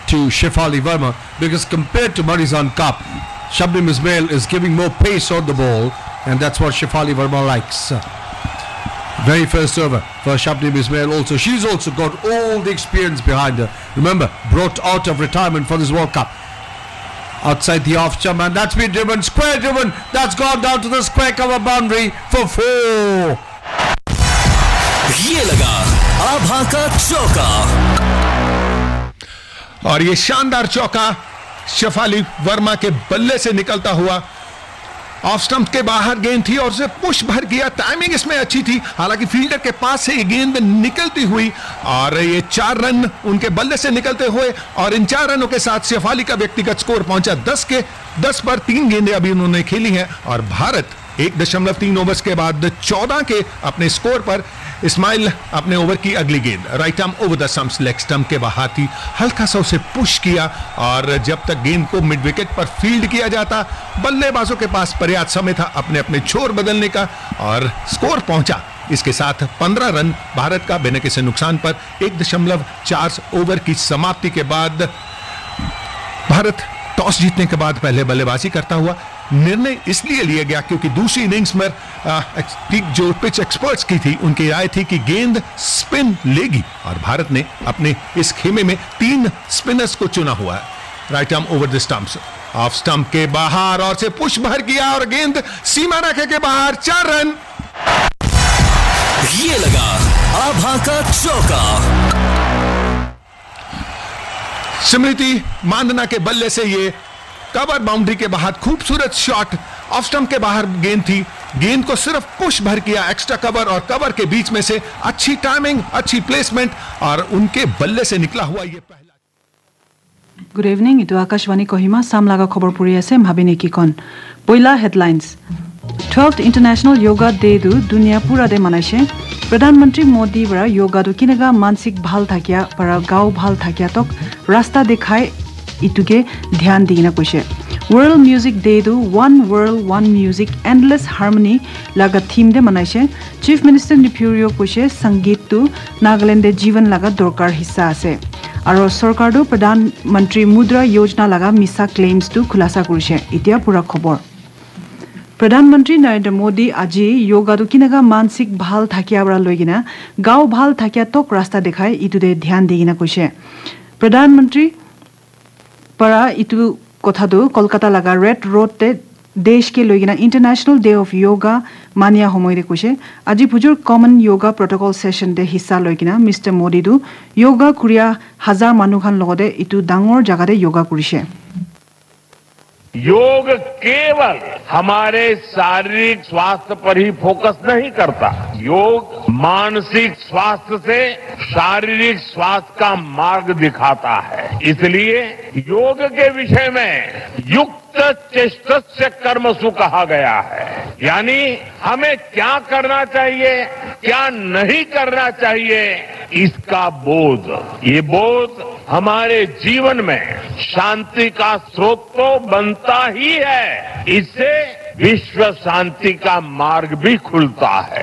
to Shefali Verma, because compared to Marizan Cup, Shabnim Ismail is giving more pace on the ball, and that's what Shefali Verma likes. Very first over for Shabnim Ismail also. She's also got all the experience behind her. Remember, brought out of retirement for this World Cup. Outside the off jump, and that's been driven, square driven. That's gone down to the square cover boundary for 4. ये लगा आभा का चौका, और ये शानदार चौका शेफाली वर्मा के बल्ले से निकलता हुआ ऑफ स्टंप के बाहर गेंद थी और उसे पुश भर किया. टाइमिंग इसमें अच्छी थी, हालांकि फील्डर के पास से ये गेंद निकलती हुई और ये 4 रन उनके बल्ले से निकलते हुए, और इन 4 रनों के साथ शेफाली का व्यक्तिगत स्कोर पहुंचा 10 पर 3 गेंदें अभी उन्होंने खेली हैं, और भारत 1.3 ओवर्स के बाद 14 के अपने स्कोर पर. इस्माइल अपने ओवर की अगली गेंद right arm over the stumps, leg stump के बाहर थी, हल्का सा उसे पुश किया, और जब तक गेंद को मिड विकेट पर फील्ड किया जाता, बल्लेबाजों के पास पर्याप्त समय था अपने अपने छोर बदलने का, और स्कोर पहुंचा इसके साथ 15 रन भारत का बिना किसी नुकसान पर. 1.4 ओवर की समाप्ति के बाद भारत टॉस जीतने के बाद पहले बल्लेबाजी करता हुआ. निर्णय इसलिए लिया गया क्योंकि दूसरी इनिंग्स में जो पिच एक्सपर्ट्स की थी, उनकी राय थी कि गेंद स्पिन लेगी, और भारत ने अपने इस खेमे में 3 स्पिनर्स को चुना हुआ है. Right arm over the stumps, off stump के बाहर, और से पुश भर किया और गेंद सीमा रेखा के बाहर. 4 रन. ये लगा आभा का चौका. स्मृति मांदना के बल्ले से ये कवर बाउंड्री के बाहर खूबसूरत शॉट. ऑफ स्टंप के बाहर गेंद थी, गेंद को सिर्फ पुश भर किया एक्स्ट्रा कवर और कवर के बीच में से. अच्छी टाइमिंग, अच्छी प्लेसमेंट, और उनके बल्ले से निकला हुआ ये पहला. गुड इवनिंग, इटु आकाशवाणी कोहिमा सामलागा खबर परि आछे भाबिने किकन. पहिला headlines. 12th international yoga day दु दुनिया पुरा दे मनाइছে. प्रधानमंत्री मोदी बरा योगा दु किनेगा मानसिक ভাল থাকিয়া para गाव ভাল থাকিয়া तक रास्ता देखाय इटुके ध्यान दिना কৈছে. वर्ल्ड म्यूजिक डे दु one world one music endless harmony लागा थीम दे मनाइছে. चीफ मिनिस्टर निफ्यूरियो কৈছে संगीत दु नागालैंड जीवन लागा दरकार हिस्सा আছে. আৰু सरकार प्रधानमंत्री मुद्रा योजना लागा मिसा क्लेम्स दु खुलासा কৰিছে. इतिया पूरा खबर. प्रधानमंत्री नरेंद्र मोदी আজি योगा दु किनेगा मानसिक ভাল থাকিয়া बरा लगिना गाव ভাল থাকিয়া तक रास्ता देखाय इटुदे ध्यान दिना কৈছে. प्रधानमंत्री para itu kothadu kolkata laga red road te desh ke loigina international day of yoga mania homoire koise. Aji pujur common yoga protocol session de hissa loigina Mr. Modi du yoga kuria 1000 manukhan logode itu dangor jaga de yoga kurise. योग केवल हमारे शारीरिक स्वास्थ्य पर ही focus नहीं करता. योग मानसिक स्वास्थ्य से शारीरिक स्वास्थ्य का मार्ग दिखाता है. इसलिए योग के विषय में युक्त चेष्टस्य कर्मसु कहा गया है. यानी हमें क्या करना चाहिए, क्या नहीं करना चाहिए, इसका बोध. ये बोध हमारे जीवन में शांति का स्रोत तो बनता ही है, इससे विश्व शांति का मार्ग भी खुलता है.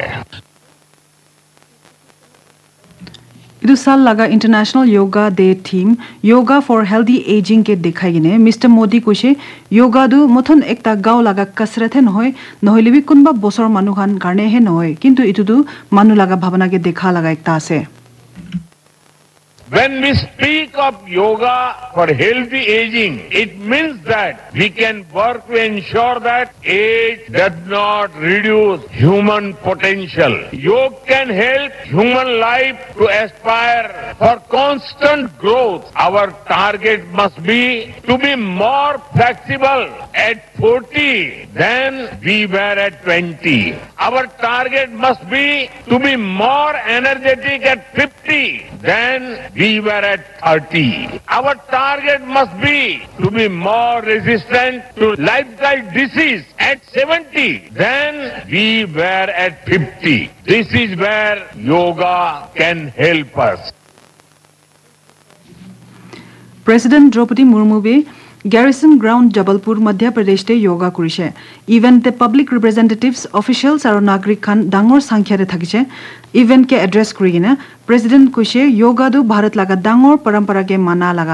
इदु साल लगा international yoga day theme yoga for healthy ageing के देखाइने मिस्टर मोदी কৈছে योगा दु मथन एकता गाव लगा कसरत है নহয় নহলে भी कोनबा बसर मानुखान कारणे है নহয় किंतु इतु दु मानु लगा भावना के देखा लगा एकता আছে. When we speak of yoga for healthy aging, it means that we can work to ensure that age does not reduce human potential. Yoga can help human life to aspire for constant growth. Our target must be to be more flexible at 40 than we were at 20. Our target must be to be more energetic at 50 than we were at 30. Our target must be to be more resistant to lifestyle disease at 70 than we were at 50. This is where yoga can help us. President Draupadi Murmu be Garrison Ground Jabalpur Madhya Pradesh te yoga kurise. Event te public representatives, officials aru nagrik khan dangor sankhya re thakise. Event ke address kurigina President koise yoga du Bharat laga dangor parampara ke mana laga